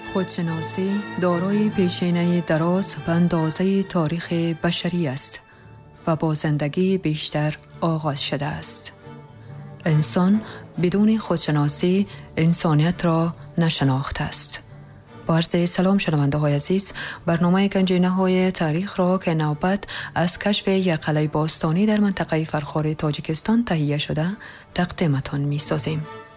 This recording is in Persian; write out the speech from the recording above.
خودشناسی دارای پیشینه دراز به اندازه تاریخ بشری است و با زندگی بیشتر آغاز شده است. انسان بدون خودشناسی انسانیت را نشناخته است. با عرض سلام شنونده های عزیز، برنامه گنجینه های تاریخ را که نوبت از کشف یک قلعه باستانی در منطقه فرخار تاجیکستان تهیه شده تقدیمتان می سازیم.